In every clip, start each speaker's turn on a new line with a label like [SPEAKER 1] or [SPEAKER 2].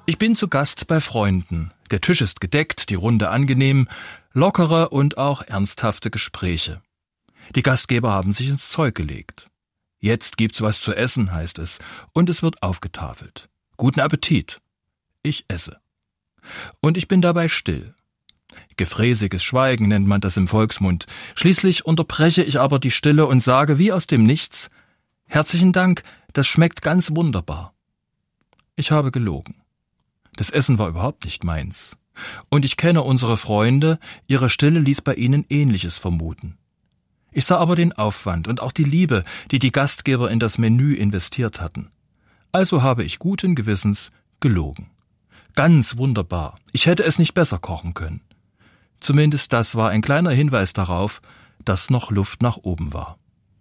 [SPEAKER 1] Ich bin zu Gast bei Freunden. Der Tisch ist gedeckt, die Runde angenehm, lockere und auch ernsthafte Gespräche. Die Gastgeber haben sich ins Zeug gelegt. Jetzt gibt's was zu essen, heißt es, und es wird aufgetafelt. Guten Appetit. Ich esse. Und ich bin dabei still. Gefräßiges Schweigen nennt man das im Volksmund. Schließlich unterbreche ich aber die Stille und sage wie aus dem Nichts: Herzlichen Dank, das schmeckt ganz wunderbar. Ich habe gelogen. Das Essen war überhaupt nicht meins. Und ich kenne unsere Freunde, ihre Stille ließ bei ihnen Ähnliches vermuten. Ich sah aber den Aufwand und auch die Liebe, die die Gastgeber in das Menü investiert hatten. Also habe ich guten Gewissens gelogen. Ganz wunderbar. Ich hätte es nicht besser kochen können. Zumindest das war ein kleiner Hinweis darauf, dass noch Luft nach oben war.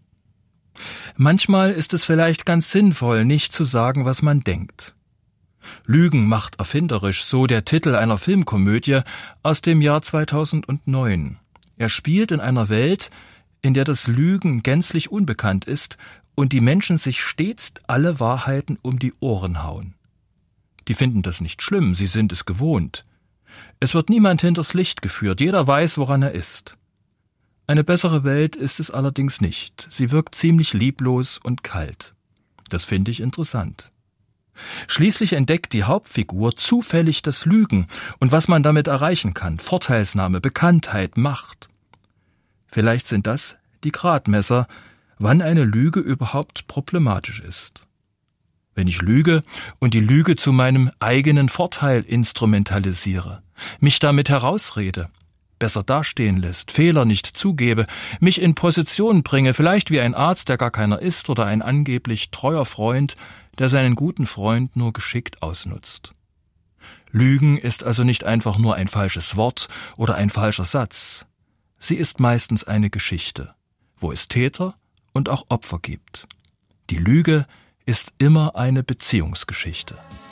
[SPEAKER 1] Manchmal ist es vielleicht ganz sinnvoll, nicht zu sagen, was man denkt. Lügen macht erfinderisch, so der Titel einer Filmkomödie aus dem Jahr 2009. Er spielt in einer Welt, in der das Lügen gänzlich unbekannt ist und die Menschen sich stets alle Wahrheiten um die Ohren hauen. Die finden das nicht schlimm, sie sind es gewohnt. Es wird niemand hinters Licht geführt, jeder weiß, woran er ist. Eine bessere Welt ist es allerdings nicht. Sie wirkt ziemlich lieblos und kalt. Das finde ich interessant. Schließlich entdeckt die Hauptfigur zufällig das Lügen und was man damit erreichen kann: Vorteilsnahme, Bekanntheit, Macht. Vielleicht sind das die Gradmesser, wann eine Lüge überhaupt problematisch ist. Wenn ich lüge und die Lüge zu meinem eigenen Vorteil instrumentalisiere, mich damit herausrede, besser dastehen lässt, Fehler nicht zugebe, mich in Position bringe, vielleicht wie ein Arzt, der gar keiner ist, oder ein angeblich treuer Freund, der seinen guten Freund nur geschickt ausnutzt. Lügen ist also nicht einfach nur ein falsches Wort oder ein falscher Satz. Sie ist meistens eine Geschichte, wo es Täter und auch Opfer gibt. Die Lüge ist immer eine Beziehungsgeschichte.